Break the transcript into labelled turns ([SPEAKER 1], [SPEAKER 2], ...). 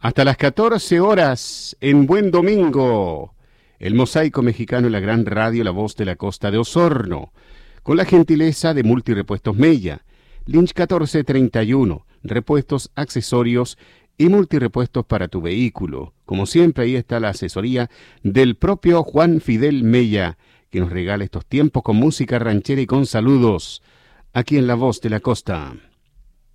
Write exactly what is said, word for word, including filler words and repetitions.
[SPEAKER 1] Hasta las catorce horas en Buen Domingo. El mosaico mexicano en la gran radio La Voz de la Costa de Osorno. Con la gentileza de Multirepuestos Mella. Lynch catorce treinta y uno. Repuestos, accesorios y multirepuestos para tu vehículo. Como siempre, ahí está la asesoría del propio Juan Fidel Mella, que nos regala estos tiempos con música ranchera y con saludos, aquí en La Voz de la Costa.